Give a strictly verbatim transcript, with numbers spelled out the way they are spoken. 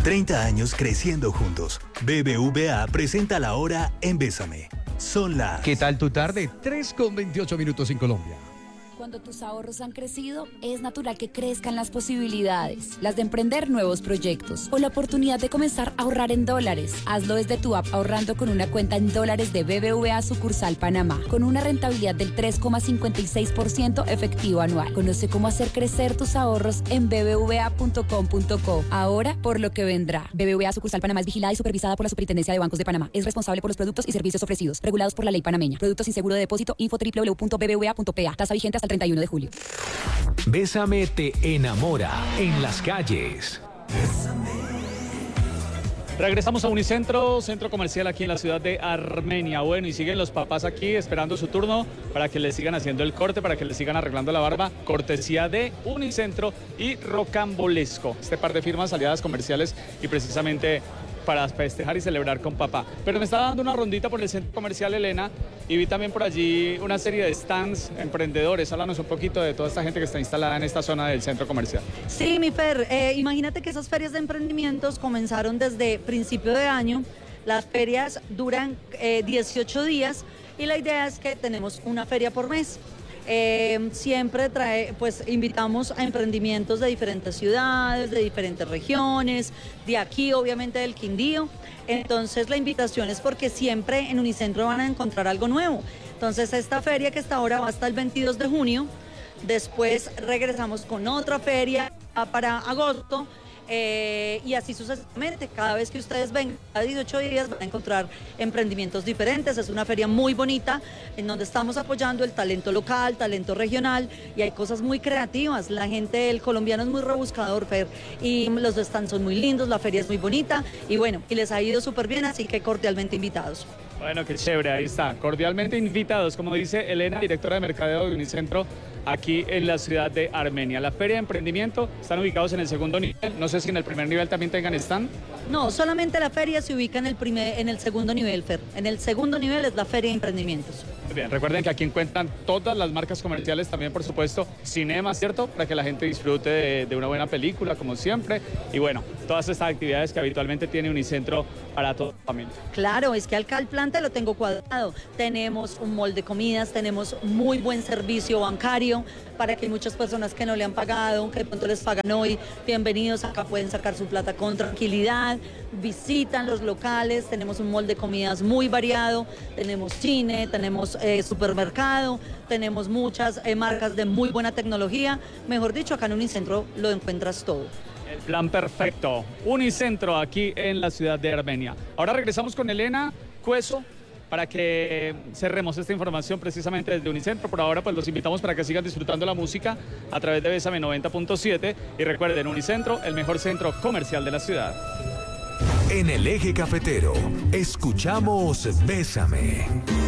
treinta años creciendo juntos. B B V A presenta la hora en Bésame. Son las... ¿Qué tal tu tarde? tres con veintiocho minutos en Colombia. Cuando tus ahorros han crecido, es natural que crezcan las posibilidades, las de emprender nuevos proyectos o la oportunidad de comenzar a ahorrar en dólares. Hazlo desde tu app ahorrando con una cuenta en dólares de B B V A sucursal Panamá, con una rentabilidad del tres coma cincuenta y seis por ciento efectivo anual. Conoce cómo hacer crecer tus ahorros en b b v a punto com punto co. Ahora por lo que vendrá. B B V A sucursal Panamá es vigilada y supervisada por la Superintendencia de Bancos de Panamá. Es responsable por los productos y servicios ofrecidos, regulados por la ley panameña. Productos sin seguro de depósito. Info doble u doble u doble u punto b b v a punto p a. Tasa vigente hasta el treinta y uno de julio. Bésame te enamora en las calles. Regresamos a Unicentro, centro comercial aquí en la ciudad de Armenia. Bueno, y siguen los papás aquí esperando su turno para que les sigan haciendo el corte, para que les sigan arreglando la barba. Cortesía de Unicentro y Rocambolesco. Este par de firmas aliadas comerciales y precisamente para festejar y celebrar con papá. Pero me estaba dando una rondita por el centro comercial, Elena, y vi también por allí una serie de stands emprendedores. Háblanos un poquito de toda esta gente que está instalada en esta zona del centro comercial. Sí, mi Fer, eh, imagínate que esas ferias de emprendimientos comenzaron desde principio de año. Las ferias duran eh, dieciocho días y la idea es que tenemos una feria por mes. Eh, siempre trae, pues invitamos a emprendimientos de diferentes ciudades, de diferentes regiones, de aquí obviamente del Quindío. Entonces la invitación es porque siempre en Unicentro van a encontrar algo nuevo. Entonces esta feria que está ahora va hasta el veintidós de junio, después regresamos con otra feria para agosto. Eh, y así sucesivamente, cada vez que ustedes ven, cada dieciocho días van a encontrar emprendimientos diferentes. Es una feria muy bonita en donde estamos apoyando el talento local, talento regional, y hay cosas muy creativas. La gente, el colombiano es muy rebuscador, Fer, y los stands son muy lindos, la feria es muy bonita y bueno, y les ha ido súper bien, así que cordialmente invitados. Bueno, qué chévere, ahí está, cordialmente invitados, como dice Elena, directora de mercadeo de Unicentro, aquí en la ciudad de Armenia. La feria de emprendimiento están ubicados en el segundo nivel, no sé si en el primer nivel también tengan stand. No, solamente la feria se ubica en el, primer, en el segundo nivel, Fer. En el segundo nivel es la feria de emprendimientos. Muy bien, recuerden que aquí encuentran todas las marcas comerciales, también por supuesto cinema, ¿cierto? Para que la gente disfrute de, de una buena película, como siempre. Y bueno, todas estas actividades que habitualmente tiene Unicentro para toda la familia. Claro, es que acá al plante lo tengo cuadrado. Tenemos un mall de comidas, tenemos muy buen servicio bancario para que muchas personas que no le han pagado, que de pronto les pagan hoy, bienvenidos, acá pueden sacar su plata con tranquilidad, visitan los locales, tenemos un mall de comidas muy variado, tenemos cine, tenemos eh, supermercado, tenemos muchas eh, marcas de muy buena tecnología. Mejor dicho, acá en Unicentro lo encuentras todo. El plan perfecto. Unicentro aquí en la ciudad de Armenia. Ahora regresamos con Elena Cueso para que cerremos esta información precisamente desde Unicentro. Por ahora pues los invitamos para que sigan disfrutando la música a través de Bésame noventa punto siete y recuerden, Unicentro, el mejor centro comercial de la ciudad. En el eje cafetero, escuchamos Bésame.